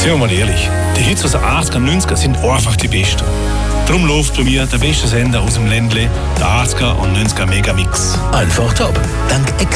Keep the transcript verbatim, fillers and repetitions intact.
Sind wir mal ehrlich, die Hits aus den achtziger und neunziger sind einfach die besten. Darum läuft bei mir der beste Sender aus dem Ländle, der achtziger und neunziger Megamix. Einfach top. Dank